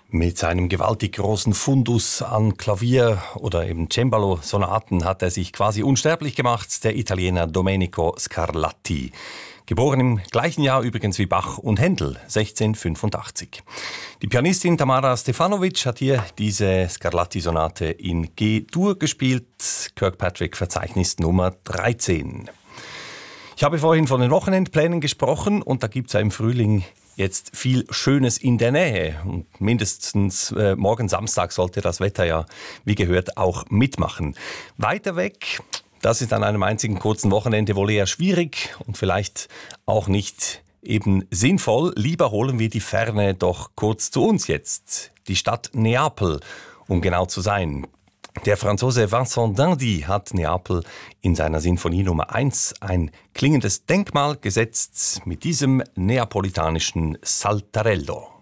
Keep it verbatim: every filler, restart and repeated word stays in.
Mit seinem gewaltig großen Fundus an Klavier- oder eben Cembalo-Sonaten hat er sich quasi unsterblich gemacht, der Italiener Domenico Scarlatti. Geboren im gleichen Jahr übrigens wie Bach und Händel, sechzehnhundertfünfundachtzig. Die Pianistin Tamara Stefanovic hat hier diese Scarlatti-Sonate in G-Dur gespielt, Kirkpatrick-Verzeichnis Nummer dreizehn. Ich habe vorhin von den Wochenendplänen gesprochen und da gibt es ja im Frühling jetzt viel Schönes in der Nähe. Und mindestens äh, morgen Samstag sollte das Wetter ja, wie gehört, auch mitmachen. Weiter weg, das ist an einem einzigen kurzen Wochenende wohl eher schwierig und vielleicht auch nicht eben sinnvoll. Lieber holen wir die Ferne doch kurz zu uns jetzt. Die Stadt Neapel, um genau zu sein. Der Franzose Vincent d'Indy hat Neapel in seiner Sinfonie Nummer eins ein klingendes Denkmal gesetzt mit diesem neapolitanischen Saltarello.